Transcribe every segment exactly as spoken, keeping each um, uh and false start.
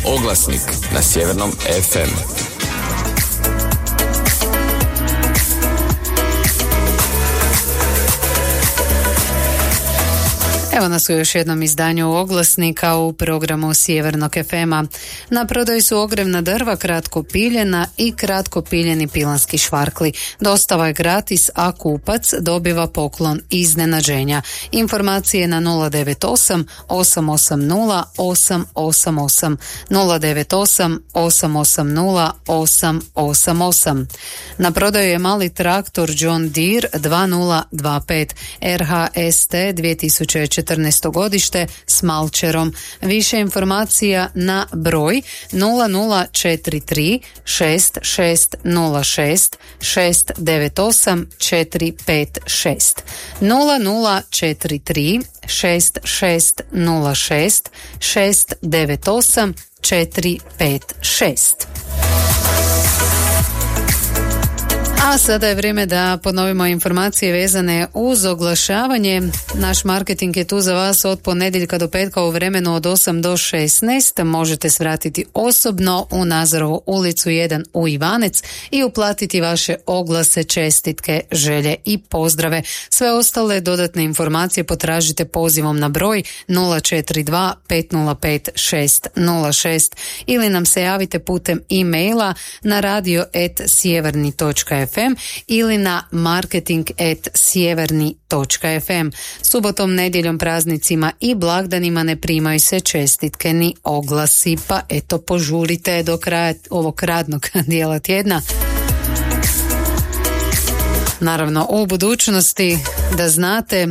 Oglasnik na Sjevernom ef em. Evo nas u još jednom izdanju Oglasnika u programu Sjevernog ef ema. Na prodaju su ogrevna drva, kratko piljena i kratko piljeni pilanski švarkli. Dostava je gratis, a kupac dobiva poklon iznenađenja. Informacije na nula devet osam osam osam nula osam osam osam, nula devet osam osam osam nula osam osam osam. Na prodaju je mali traktor John Deere dva nula dva pet er ha es te dvije tisuće četrnaesto godište s malčerom. Više informacija na broj nula nula četiri tri šest šest nula šest šest devet osam četiri pet šest, nula nula četiri tri šest šest nula šest šest devet osam četiri pet šest. A sada je vrijeme da ponovimo informacije vezane uz oglašavanje. Naš marketing je tu za vas od ponedjeljka do petka u vremenu od osam do šesnaest. Možete svratiti osobno u Nazarovu ulicu jedan u Ivanec i uplatiti vaše oglase, čestitke, želje i pozdrave. Sve ostale dodatne informacije potražite pozivom na broj nula četiri dva pet nula pet šest nula šest ili nam se javite putem e-maila na radio at sjeverni točka ef em ili na marketing at sjeverni točka ef em. Subotom, nedjeljom, praznicima i blagdanima ne primaju se čestitke ni oglasi, pa eto požurite do kraja ovog radnog dijela tjedna. Naravno, u budućnosti da znate,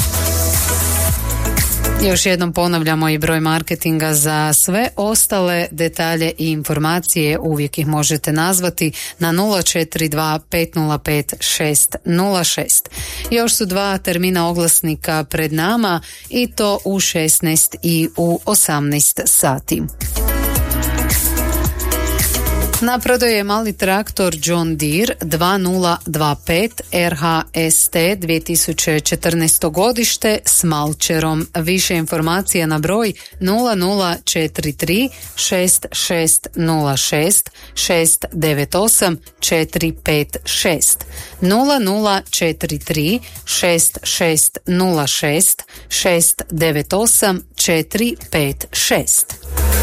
još jednom ponavljamo i broj marketinga za sve ostale detalje i informacije, uvijek ih možete nazvati na nula četiri dva pet nula pet šest nula šest. Još su dva termina oglasnika pred nama i to u šesnaest i u osamnaest sati. Na prodaju je mali traktor John Deere dva nula dva pet er ha es te dvije tisuće četrnaesto godište s malčerom. Više informacija na broj nula nula četiri tri šest šest nula šest šest devet osam četiri pet šest, nula nula četiri tri šest šest nula šest šest devet osam četiri pet šest.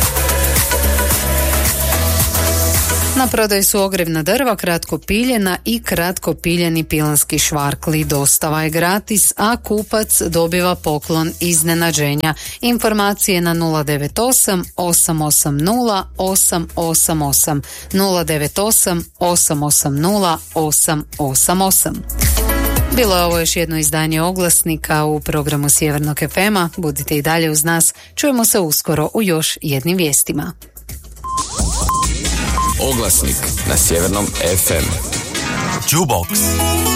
Na prodaju su ogrevna drva, kratko piljena i kratko piljeni pilanski švarkli. Dostava je gratis, a kupac dobiva poklon iznenađenja. Informacije na nula devet osam osam osam nula osam osam osam, nula devet osam osam osam nula osam osam osam. Bilo je ovo još jedno izdanje Oglasnika u programu Sjevernog ef ema. Budite i dalje uz nas. Čujemo se uskoro u još jednim vijestima. Oglasnik na Sjevernom ef em. Jukebox.